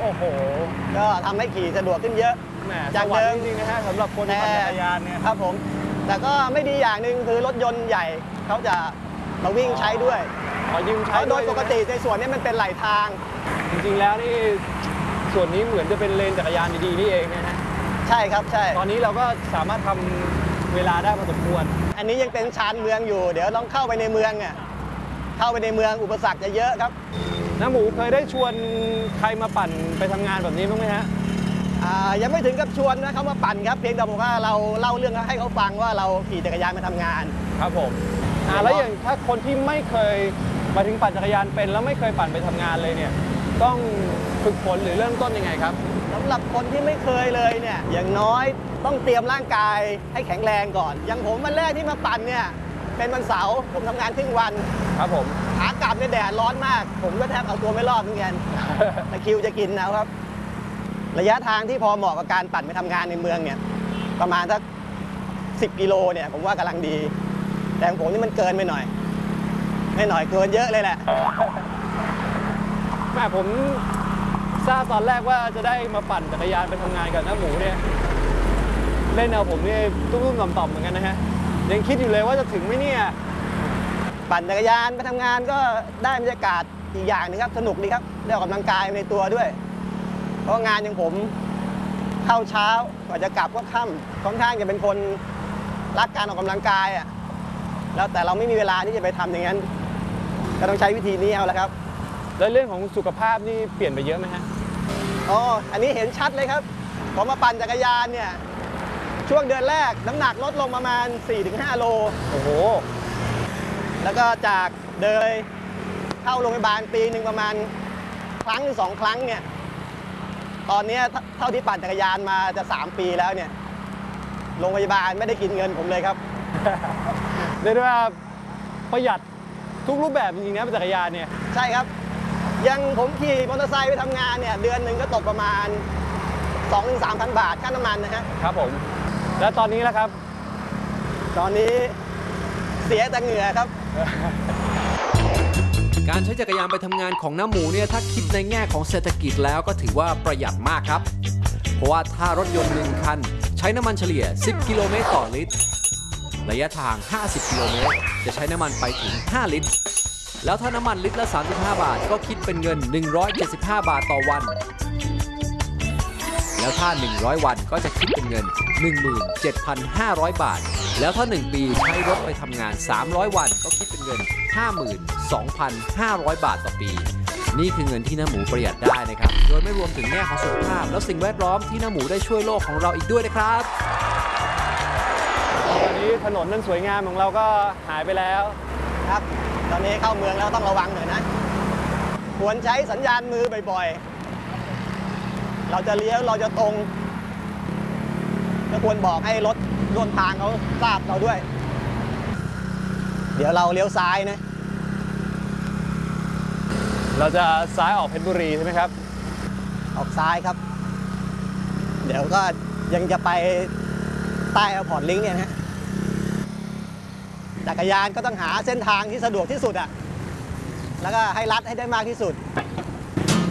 โอ้โหก็ทำให้ขี่สะดวกขึ้นเยอะจากเดิมจริงๆนะฮะสำหรับคนปั่นจักรยานเนี่ยครับผมแต่ก็ไม่ดีอย่างหนึ่งคือรถยนต์ใหญ่เขาจะมาวิ่งใช้ด้วยยืมใช้โดยปกติในส่วนนี้มันเป็นไหลทางจริงๆแล้วนี่ส่วนนี้เหมือนจะเป็นเลนจักรยานดีๆนี่เองนะฮะใช่ครับใช่ตอนนี้เราก็สามารถทำเวลาได้พอสมควรอันนี้ยังเป็นชานเมืองอยู่เดี๋ยวต้องเข้าไปในเมืองเนี่ยเข้าไปในเมืองอุปสรรคจะเยอะครับน้าหมูเคยได้ชวนใครมาปั่นไปทำงานแบบนี้บ้างไหมฮะยังไม่ถึงกับชวนนะเขามาปั่นครับเพียงแต่บอกว่าเราเล่าเรื่องให้เขาฟังว่าเราขี่จักรยานมาทำงานครับผมแล้วอย่างถ้าคนที่ไม่เคยมาถึงปั่นจักรยานเป็นแล้วไม่เคยปั่นไปทำงานเลยเนี่ยต้องฝึกฝนหรือเริ่มต้นยังไงครับสำหรับคนที่ไม่เคยเลยเนี่ยอย่างน้อยต้องเตรียมร่างกายให้แข็งแรงก่อนอย่างผมวันแรกที่มาปั่นเนี่ยเป็นวันเสาร์ผมทำงานครึ่งวันครับผมขากลับเนี่ยแดดร้อนมากผมก็แทบเอาตัวไม่รอดเหมือนกันตะคิวจะกินนะครับระยะทางที่พอเหมาะกับการปั่นไปทำงานในเมืองเนี่ยประมาณสัก10 กิโลเนี่ยผมว่ากำลังดีแต่ของผมนี่มันเกินไปหน่อยไม่หน่อยเกินเยอะเลยแหละแม่ผมทราบตอนแรกว่าจะได้มาปั่นจักรยานไปทำงานกับน้าหมูเนี่ยเล่นเอาผมนี่ตุ้มๆต่อมๆเหมือนกันนะฮะยังคิดอยู่เลยว่าจะถึงไหมเนี่ยปั่นจักรยานไปทำงานก็ได้บรรยากาศอีกอย่างนึงครับสนุกดีครับได้ออกกำลังกายในตัวด้วยเพราะงานอย่างผมเข้าเช้ากว่าจะกลับก็ค่ำค่อนข้างจะเป็นคนรักการออกกำลังกายอ่ะแล้วแต่เราไม่มีเวลาที่จะไปทำอย่างนั้นก็ต้องใช้วิธีนี้เอาละครับแล้วเรื่องของสุขภาพนี่เปลี่ยนไปเยอะไหมฮะอันนี้เห็นชัดเลยครับผมมาปั่นจักรยานเนี่ยช่วงเดือนแรกน้ำหนักลดลงประมาณ 4-5 โลโอ้โหแล้วก็จากเดินเข้าโรงพยาบาลปีหนึ่งประมาณครั้งหรือ2 ครั้งเนี่ยตอนนี้เท่าที่ปั่นจักรยานมาจะ3 ปีแล้วเนี่ยโรงพยาบาลไม่ได้กินเงินผมเลยครับเรียกได้ว่าประหยัดทุกรูปแบบจริงๆนะจักรยานเนี่ยใช่ครับยังผมขี่มอเตอร์ไซค์ไปทำงานเนี่ยเดือนหนึ่งก็ตกประมาณ 2-3,000 บาทค่าน้ำมันนะฮะครับผมแล้วตอนนี้ล่ะครับตอนนี้เสียแต่เหงื่อครับการใช้จักรยานไปทำงานของน้าหมูเนี่ยถ้าคิดในแง่ของเศรษฐกิจแล้วก็ถือว่าประหยัดมากครับเพราะว่าถ้ารถยนต์1 คันใช้น้ำมันเฉลี่ย10 กิโลเมตรต่อลิตรระยะทาง50 กิโลเมตรจะใช้น้ำมันไปถึง5 ลิตรแล้วถ้าน้ำมันลิตรละ35 บาทก็คิดเป็นเงิน175 บาทต่อวันแล้วถ้า100 วันก็จะคิดเป็นเงิน 17,500 บาทแล้วถ้า1 ปีใช้รถไปทำงาน300 วันก็คิดเป็นเงิน 52,500 บาทต่อปีนี่คือเงินที่น้าหมูประหยัดได้นะครับโดยไม่รวมถึงแง่ของสุขภาพแล้วสิ่งแวดล้อมที่น้าหมูได้ช่วยโลกของเราอีกด้วยนะครับตอนนี้ถนนนั้นสวยงามของเราก็หายไปแล้วครับตอนนี้เข้าเมืองแล้วต้องระวังหน่อยนะควรใช้สัญญาณมือบ่อยๆเราจะเลี้ยวเราจะตรงก็ควรบอกให้รถร่วมทางเขาทราบเราด้วยเดี๋ยวเราเลี้ยวซ้ายนะเราจะซ้ายออกเพชรบุรีใช่ไหมครับออกซ้ายครับเดี๋ยวก็ยังจะไปใต้แอร์พอร์ตลิงก์เนี่ยนะจักรยานก็ต้องหาเส้นทางที่สะดวกที่สุดอ่ะแล้วก็ให้รัดให้ได้มากที่สุด